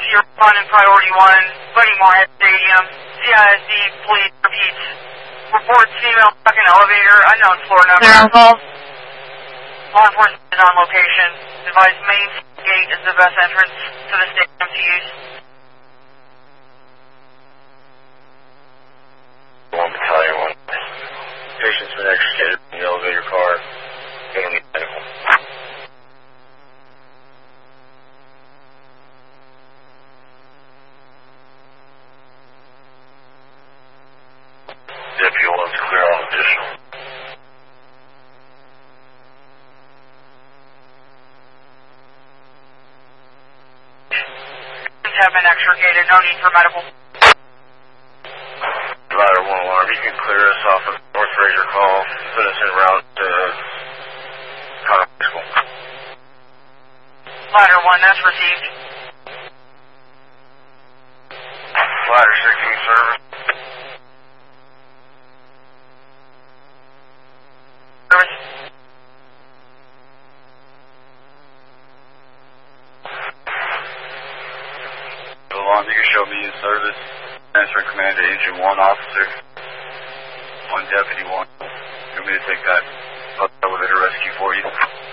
you're on in Priority 1, Buddy Moorhead Stadium. CISD, please repeat. Report female stuck in elevator, unknown floor number. They're on call. Law enforcement is on location. Advise main gate is the best entrance to the stadium to use. 1 Battalion 1. Patient's been extricated from the elevator car. They don't need medical. Deputy 1's clear on additional. Have been extricated, no need for medical. Ladder 1 alarm, you can clear us off of North Fraser call, put us en route to Conway School. Ladder 1, that's received. Ladder 16 service. Service. You can show me in service. Transfer command to Engine 1 officer. 1 Deputy 1. You want me to take that elevator rescue for you?